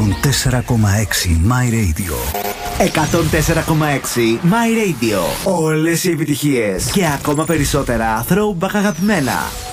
My Radio. 104,6 My Radio. Όλες οι επιτυχίες και ακόμα περισσότερα throwback αγαπημένα.